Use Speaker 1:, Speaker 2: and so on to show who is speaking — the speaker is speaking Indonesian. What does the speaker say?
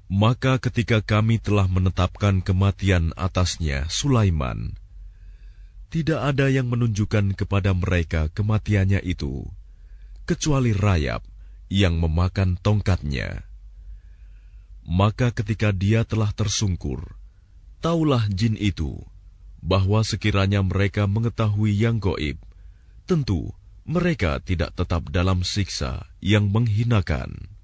Speaker 1: Maka ketika kami telah menetapkan kematian atasnya Sulaiman, tidak ada yang menunjukkan kepada mereka kematiannya itu, kecuali rayap yang memakan tongkatnya. Maka ketika dia telah tersungkur, taulah jin itu bahwa sekiranya mereka mengetahui yang gaib, tentu mereka tidak tetap dalam siksa yang menghinakan.